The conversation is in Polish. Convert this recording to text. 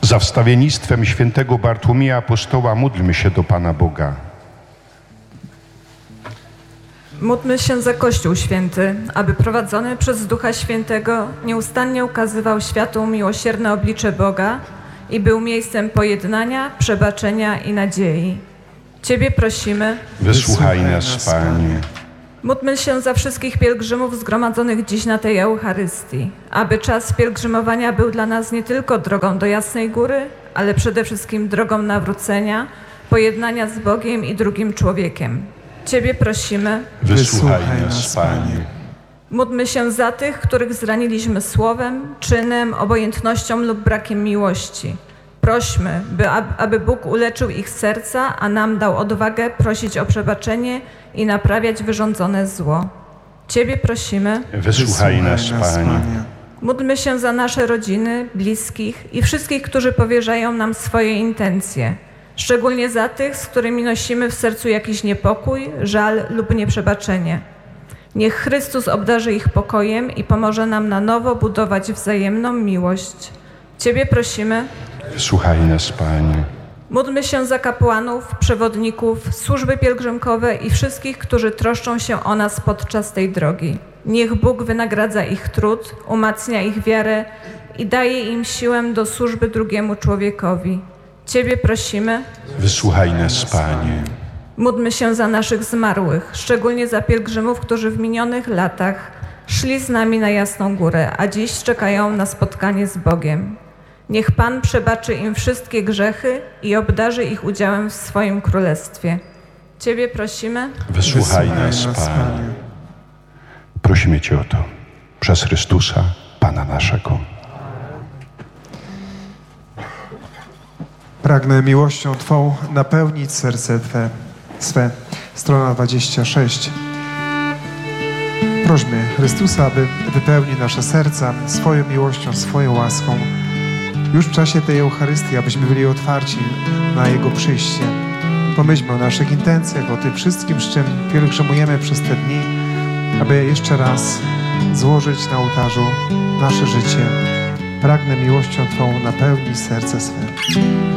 Za wstawiennictwem świętego Bartłomieja Apostoła módlmy się do Pana Boga. Módlmy się za Kościół Święty, aby prowadzony przez Ducha Świętego nieustannie ukazywał światu miłosierne oblicze Boga i był miejscem pojednania, przebaczenia i nadziei. Ciebie prosimy. Wysłuchaj nas, Panie. Módlmy się za wszystkich pielgrzymów zgromadzonych dziś na tej Eucharystii, aby czas pielgrzymowania był dla nas nie tylko drogą do Jasnej Góry, ale przede wszystkim drogą nawrócenia, pojednania z Bogiem i drugim człowiekiem. Ciebie prosimy. Wysłuchaj nas, Panie. Módlmy się za tych, których zraniliśmy słowem, czynem, obojętnością lub brakiem miłości. Prośmy, aby Bóg uleczył ich serca, a nam dał odwagę prosić o przebaczenie i naprawiać wyrządzone zło. Ciebie prosimy. Wysłuchaj nas, Panie. Módlmy się za nasze rodziny, bliskich i wszystkich, którzy powierzają nam swoje intencje. Szczególnie za tych, z którymi nosimy w sercu jakiś niepokój, żal lub nieprzebaczenie. Niech Chrystus obdarzy ich pokojem i pomoże nam na nowo budować wzajemną miłość. Ciebie prosimy. Wysłuchaj nas, Panie. Módlmy się za kapłanów, przewodników, służby pielgrzymkowe i wszystkich, którzy troszczą się o nas podczas tej drogi. Niech Bóg wynagradza ich trud, umacnia ich wiarę i daje im siłę do służby drugiemu człowiekowi. Ciebie prosimy. Wysłuchaj nas, Panie. Módlmy się za naszych zmarłych, szczególnie za pielgrzymów, którzy w minionych latach szli z nami na Jasną Górę, a dziś czekają na spotkanie z Bogiem. Niech Pan przebaczy im wszystkie grzechy i obdarzy ich udziałem w swoim królestwie. Ciebie prosimy. Wysłuchaj nas, Panie. Prosimy Cię o to przez Chrystusa, Pana naszego. Pragnę miłością Twą napełnić serce swe. Strona 26. Prośmy Chrystusa, aby wypełnił nasze serca swoją miłością, swoją łaską. Już w czasie tej Eucharystii, abyśmy byli otwarci na Jego przyjście. Pomyślmy o naszych intencjach, o tym wszystkim, z czym pielgrzymujemy przez te dni, aby jeszcze raz złożyć na ołtarzu nasze życie. Pragnę miłością Twą napełnić serce swe.